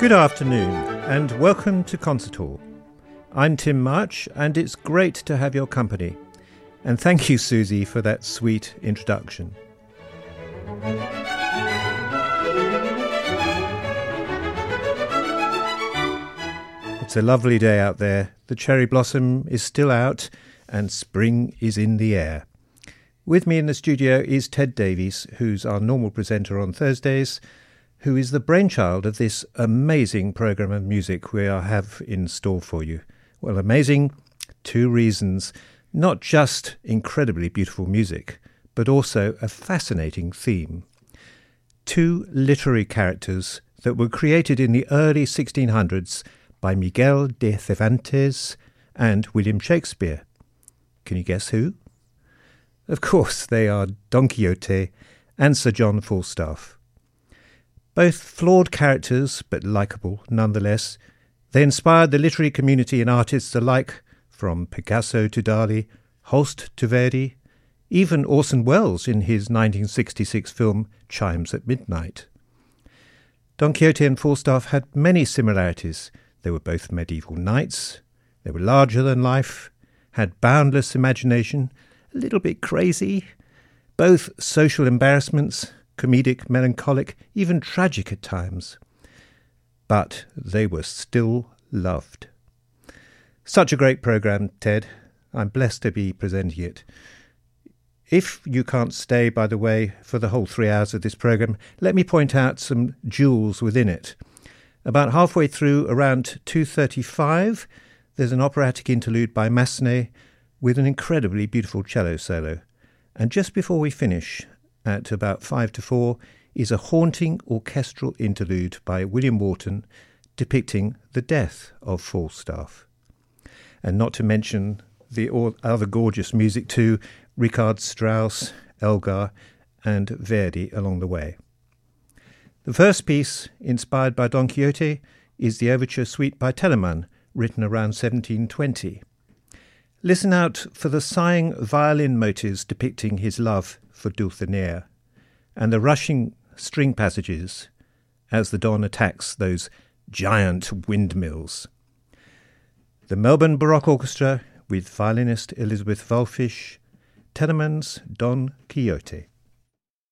Good afternoon and welcome to Concert Hall. I'm Tim March and it's great to have your company. And thank you, Susie, for that sweet introduction. It's a lovely day out there. The cherry blossom is still out and spring is in the air. With me in the studio is Ted Davies, who's our normal presenter on Thursdays, who is the brainchild of this amazing programme of music we have in store for you. Well, amazing, two reasons. Not just incredibly beautiful music, but also a fascinating theme. Two literary characters that were created in the early 1600s by Miguel de Cervantes and William Shakespeare. Can you guess who? Of course, they are Don Quixote and Sir John Falstaff. Both flawed characters, but likeable nonetheless, they inspired the literary community and artists alike, from Picasso to Dali, Holst to Verdi, even Orson Welles in his 1966 film Chimes at Midnight. Don Quixote and Falstaff had many similarities. They were both medieval knights, they were larger than life, had boundless imagination, a little bit crazy, both social embarrassments, comedic, melancholic, even tragic at times. But they were still loved. Such a great programme, Ted. I'm blessed to be presenting it. If you can't stay, by the way, for the whole 3 hours of this programme, let me point out some jewels within it. About halfway through, around 2:35, there's an operatic interlude by Massenet with an incredibly beautiful cello solo. And just before we finish, at about 5 to 4, is a haunting orchestral interlude by William Wharton depicting the death of Falstaff. And not to mention the other gorgeous music too, Richard Strauss, Elgar and Verdi along the way. The first piece, inspired by Don Quixote, is the Overture Suite by Telemann, written around 1720. Listen out for the sighing violin motives depicting his love for Dulcinea, and the rushing string passages as the Don attacks those giant windmills. The Melbourne Baroque Orchestra with violinist Elizabeth Wulfisch, Telemann's Don Quixote.